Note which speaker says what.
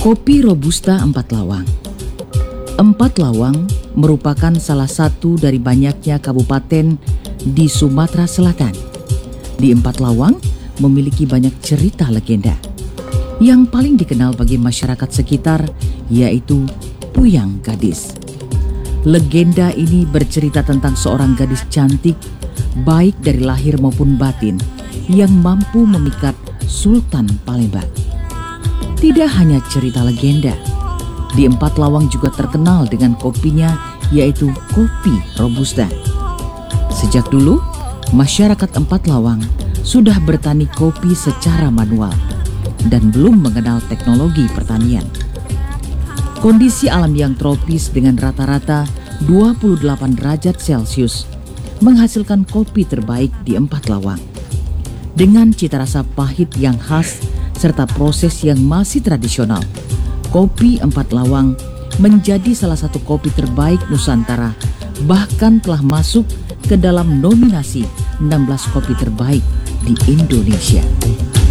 Speaker 1: Kopi Robusta Empat Lawang. Empat Lawang merupakan salah satu dari banyaknya kabupaten di Sumatera Selatan. Di Empat Lawang memiliki banyak cerita legenda. Yang paling dikenal bagi masyarakat sekitar yaitu Puyang Gadis. Legenda ini bercerita tentang seorang gadis cantik, baik dari lahir maupun batin, yang mampu memikat Sultan Palembang. Tidak hanya cerita legenda, di Empat Lawang juga terkenal dengan kopinya, yaitu kopi Robusta. Sejak dulu, masyarakat Empat Lawang sudah bertani kopi secara manual dan belum mengenal teknologi pertanian. Kondisi alam yang tropis dengan rata-rata 28 derajat Celcius menghasilkan kopi terbaik di Empat Lawang. Dengan cita rasa pahit yang khas serta proses yang masih tradisional, kopi Empat Lawang menjadi salah satu kopi terbaik Nusantara, bahkan telah masuk ke dalam nominasi 16 kopi terbaik di Indonesia.